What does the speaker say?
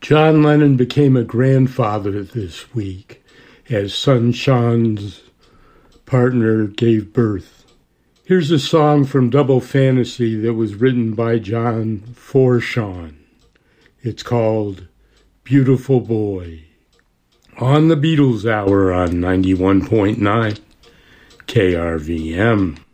John Lennon became a grandfather this week as son Sean's partner gave birth. Here's a song from Double Fantasy that was written by John for Sean. It's called Beautiful Boy. On the Beatles Hour on 91.9 KRVM.